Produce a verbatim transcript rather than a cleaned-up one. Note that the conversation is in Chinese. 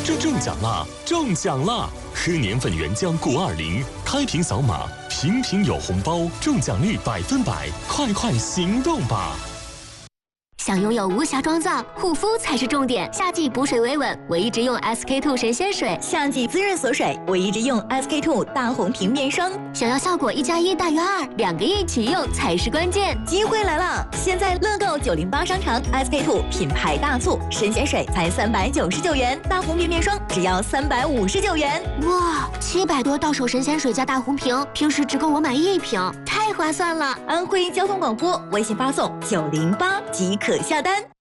这中奖啦！中奖啦！喝年份原浆谷二零，开瓶扫码，瓶瓶有红包，中奖率百分百，快快行动吧！ 想拥有无瑕妆造，护肤才是重点。夏季补水维稳，我一直用 S K two 神仙水； 夏季滋润锁水，我一直用 S K two 大红瓶面霜。 想要效果一加一大于二，两个一起用才是关键。 机会来了！现在乐购九零八商城 S K two 品牌大促，神仙水才三百九十九元，大红瓶面霜只要三百五十九元。 哇，七百多到手神仙水加大红瓶，平时只够我买一瓶，太划算了！ 安徽交通广播微信发送九零八即可下单。